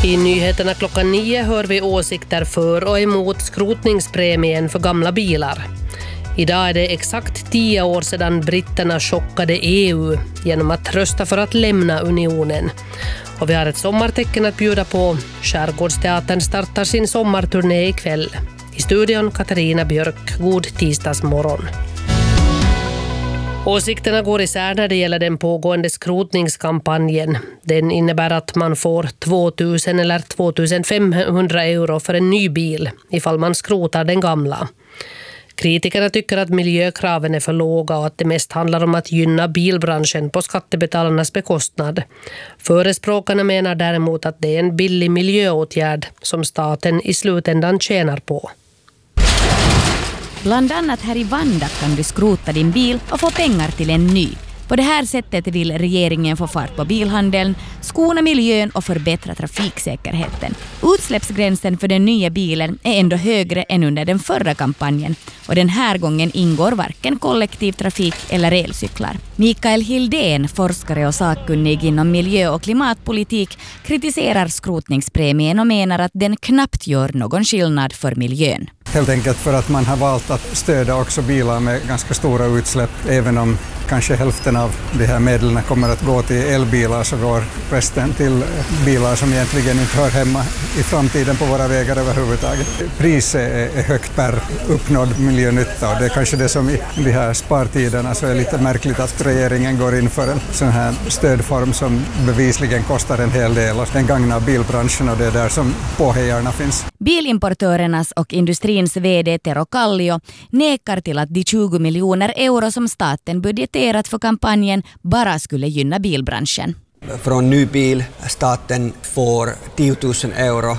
I nyheterna klockan 9 hör vi åsikter för och emot skrotningspremien för gamla bilar. Idag är det exakt 10 år sedan britterna chockade EU genom att rösta för att lämna unionen. Och vi har ett sommartecken att bjuda på. Skärgårdsteatern startar sin sommarturné ikväll. I studion Katarina Björk. God tisdagsmorgon. Åsikterna går isär när det gäller den pågående skrotningskampanjen. Den innebär att man får 2000 eller 2500 euro för en ny bil ifall man skrotar den gamla. Kritikerna tycker att miljökraven är för låga och att det mest handlar om att gynna bilbranschen på skattebetalarnas bekostnad. Förespråkarna menar däremot att det är en billig miljöåtgärd som staten i slutändan tjänar på. Bland annat här i Vanda kan du skrota din bil och få pengar till en ny. På det här sättet vill regeringen få fart på bilhandeln, skona miljön och förbättra trafiksäkerheten. Utsläppsgränsen för den nya bilen är ändå högre än under den förra kampanjen och den här gången ingår varken kollektivtrafik eller elcyklar. Mikael Hildén, forskare och sakkunnig inom miljö- och klimatpolitik, kritiserar skrotningspremien och menar att den knappt gör någon skillnad för miljön. Helt enkelt för att man har valt att stödja också bilar med ganska stora utsläpp. Även om kanske hälften av de här medlen kommer att gå till elbilar så går resten till bilar som egentligen inte hör hemma i framtiden på våra vägar överhuvudtaget. Priset är högt per uppnådd miljönytta och det är kanske det som i de här spartiderna så är lite märkligt att regeringen går in för en sån här stödform som bevisligen kostar en hel del och den gagnar bilbranschen och det är där som påhejarna finns. Bilimportörernas och industrins vd Tero Kallio nekar till att de 20 miljoner euro som staten budgeterat för kampanjen bara skulle gynna bilbranschen. Från ny bil staten får 10 000 euro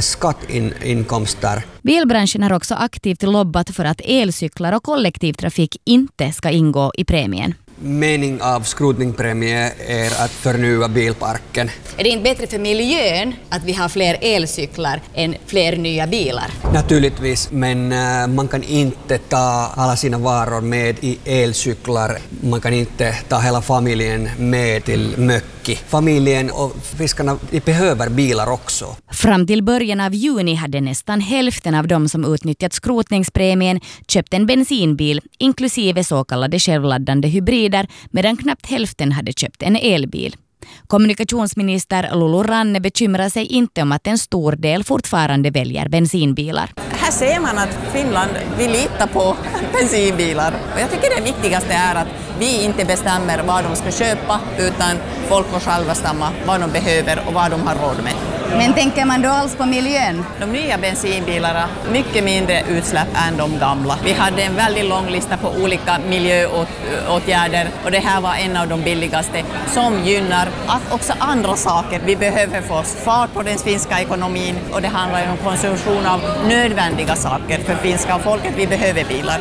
skattinkomster. Bilbranschen har också aktivt lobbat för att elcyklar och kollektivtrafik inte ska ingå i premien. Mening av skrotningspremie är att förnya bilparken. Är det inte bättre för miljön att vi har fler elcyklar än fler nya bilar? Naturligtvis, men man kan inte ta alla sina varor med i elcyklar. Man kan inte ta hela familjen med till mökki. Familjen och fiskarna behöver bilar också. Fram till början av juni hade nästan hälften av de som utnyttjat skrotningspremien köpt en bensinbil, inklusive så kallade självladdande hybrider, medan knappt hälften hade köpt en elbil. Kommunikationsminister Lulu Ranne bekymrar sig inte om att en stor del fortfarande väljer bensinbilar. Här ser man att Finland vill lita på bensinbilar. Och jag tycker det viktigaste är att vi inte bestämmer vad de ska köpa utan folk får själva stämma vad de behöver och vad de har råd med. Men tänker man då alls på miljön? De nya bensinbilarna mycket mindre utsläpp än de gamla. Vi hade en väldigt lång lista på olika miljöåtgärder och det här var en av de billigaste som gynnar att också andra saker. Vi behöver få fart på den finska ekonomin och det handlar ju om konsumtion av nödvändiga saker för finska folket. Vi behöver bilar.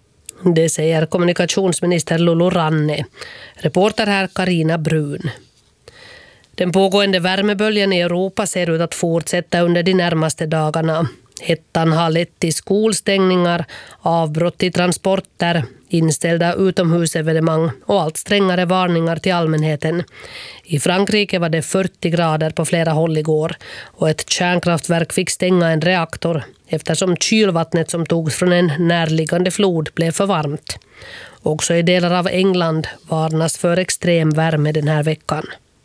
Det säger kommunikationsminister Lulu Ranne. Reporter här Karina Brun. Den pågående värmeböljan i Europa ser ut att fortsätta under de närmaste dagarna. Hettan har lett till skolstängningar, avbrott i transporter, inställda utomhusevenemang och allt strängare varningar till allmänheten. I Frankrike var det 40 grader på flera håll igår och ett kärnkraftverk fick stänga en reaktor eftersom kylvattnet som togs från en närliggande flod blev för varmt. Också i delar av England varnas för extrem värme den här veckan.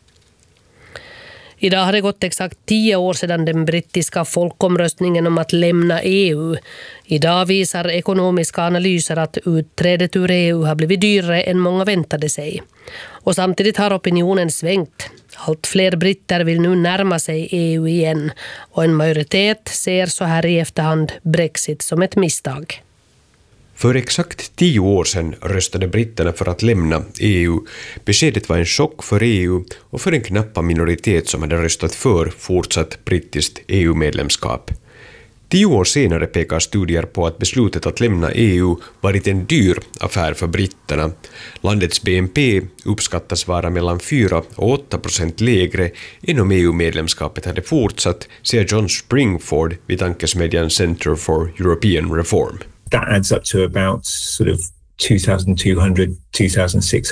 Idag har det gått exakt 10 år sedan den brittiska folkomröstningen om att lämna EU. Idag visar ekonomiska analyser att utträdet ur EU har blivit dyrare än många väntade sig. Och samtidigt har opinionen svängt. Allt fler britter vill nu närma sig EU igen och en majoritet ser så här i efterhand Brexit som ett misstag. För exakt 10 år sedan röstade britterna för att lämna EU. Beskedet var en chock för EU och för en knappa minoritet som hade röstat för fortsatt brittiskt EU-medlemskap. 10 år senare pekar studier på att beslutet att lämna EU varit en dyr affär för britterna. Landets BNP uppskattas vara mellan 4 och 8% lägre än om EU-medlemskapet hade fortsatt, säger John Springford vid tankesmedjan Center for European Reform. That adds up to about sort of £2,200,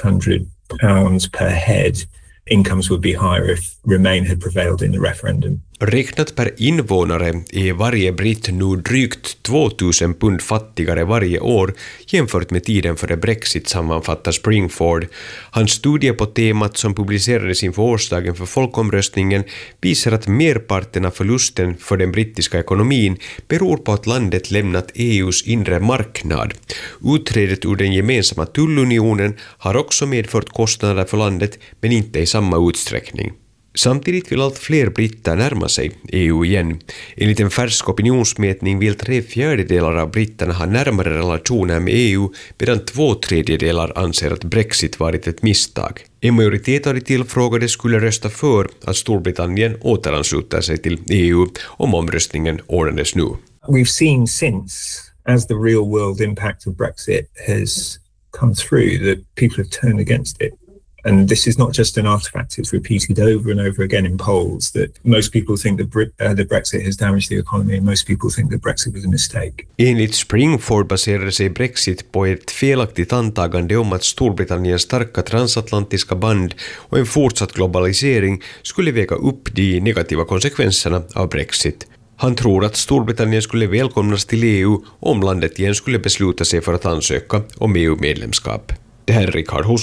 £2,600 per head. Incomes would be higher if Remain had prevailed in the referendum. Räknat per invånare är varje britt nu drygt 2000 pund fattigare varje år jämfört med tiden före Brexit, sammanfattar Springford. Hans studie på temat som publicerades inför årsdagen för folkomröstningen visar att merparten av förlusten för den brittiska ekonomin beror på att landet lämnat EUs inre marknad. Utträdet ur den gemensamma tullunionen har också medfört kostnader för landet, men inte i samma utsträckning. Samtidigt vill allt fler britter närma sig EU igen. Enligt en färsk opinionsmätning vill 3/4 av britterna ha närmare relationer med EU, medan 2/3 anser att Brexit varit ett misstag. En majoritet av de tillfrågade skulle rösta för att Storbritannien återansluter sig till EU om omröstningen ordnades nu. We've seen since, as the real world impact of Brexit has come through, that people have turned against it. And this is not just an artifact, it's repeated over and over again in polls that most people think that Brexit has damaged the economy and most people think that Brexit was a mistake. Enligt Springford baserade sig Brexit på ett felaktigt antagande om att Storbritanniens starka transatlantiska band och en fortsatt globalisering skulle väga upp de negativa konsekvenserna av Brexit. Han tror att Storbritannien skulle välkomnas till EU om landet igen skulle besluta sig för att ansöka om EU-medlemskap. Det här är Rickard Hus.